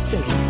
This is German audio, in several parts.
face.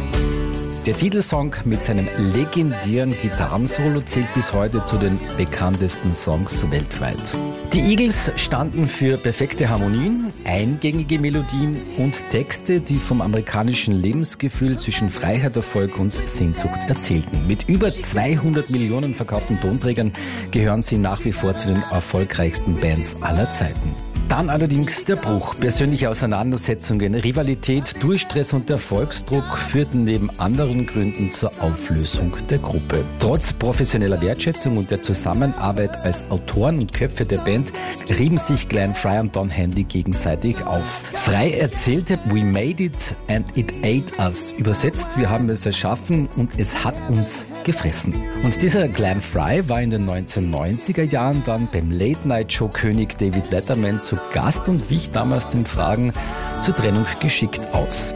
Der Titelsong mit seinem legendären Gitarrensolo zählt bis heute zu den bekanntesten Songs weltweit. Die Eagles standen für perfekte Harmonien, eingängige Melodien und Texte, die vom amerikanischen Lebensgefühl zwischen Freiheit, Erfolg und Sehnsucht erzählten. Mit über 200 Millionen verkauften Tonträgern gehören sie nach wie vor zu den erfolgreichsten Bands aller Zeiten. Dann allerdings der Bruch. Persönliche Auseinandersetzungen, Rivalität, Durchstress und Erfolgsdruck führten neben anderen Gründen zur Auflösung der Gruppe. Trotz professioneller Wertschätzung und der Zusammenarbeit als Autoren und Köpfe der Band rieben sich Glenn Frey und Don Henley gegenseitig auf. Frey erzählte, "We made it and it ate us." Übersetzt, wir haben es erschaffen und es hat uns gefressen. Und dieser Glenn Frey war in den 1990er Jahren dann beim Late-Night-Show-König David Letterman zu Gast und wich damals den Fragen zur Trennung geschickt aus.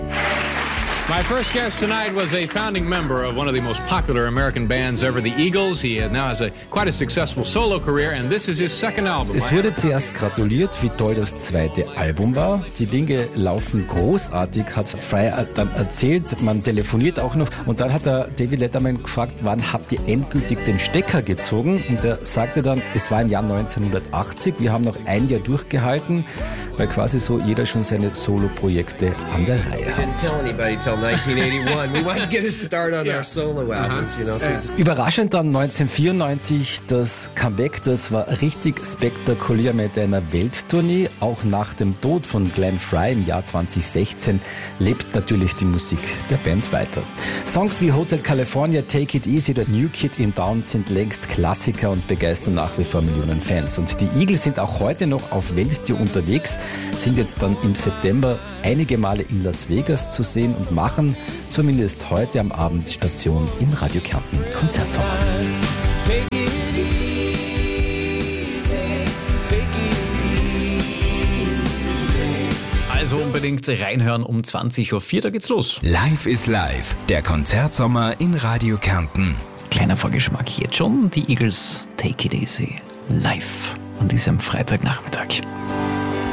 My first guest tonight was a founding member of one of the most popular American bands ever, the Eagles. He now has quite a successful solo career, and this is his second album. Es wurde zuerst gratuliert, wie toll das zweite Album war. Die Dinge laufen großartig, hat Frey dann erzählt. Man telefoniert auch noch. Und dann hat der David Letterman gefragt, wann habt ihr endgültig den Stecker gezogen? Und er sagte dann, es war im Jahr 1980. Wir haben noch ein Jahr durchgehalten, weil quasi so jeder schon seine Solo-Projekte an der Reihe hat. 1981. We wanted to get a start on our solo albums, you know. So Überraschend dann 1994 das Comeback, das war richtig spektakulär mit einer Welttournee. Auch nach dem Tod von Glenn Frey im Jahr 2016 lebt natürlich die Musik der Band weiter. Songs wie Hotel California, Take It Easy oder New Kid in Town sind längst Klassiker und begeistern nach wie vor Millionen Fans. Und die Eagles sind auch heute noch auf Welttour unterwegs, sind jetzt dann im September einige Male in Las Vegas zu sehen und machen zumindest heute am Abend Station im Radio Kärnten Konzertsommer. Also unbedingt reinhören um 20.04 Uhr, da geht's los. Live is Live, der Konzertsommer in Radio Kärnten. Kleiner Vorgeschmack jetzt schon, die Eagles Take It Easy live an diesem Freitagnachmittag.